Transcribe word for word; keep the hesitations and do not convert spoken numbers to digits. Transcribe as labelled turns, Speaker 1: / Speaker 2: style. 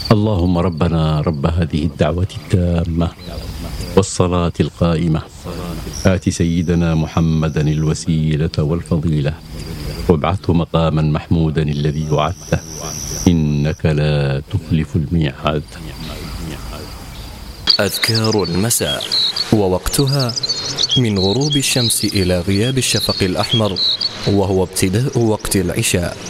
Speaker 1: اللهم ربنا رب هذه الدعوة التامة والصلاة القائمة آت سيدنا محمدا الوسيلة والفضيلة وابعثه مقاما محمودا الذي وعدته إنك لا تخلف الميعاد.
Speaker 2: أذكار المساء، ووقتها من غروب الشمس إلى غياب الشفق الأحمر، وهو ابتداء وقت العشاء.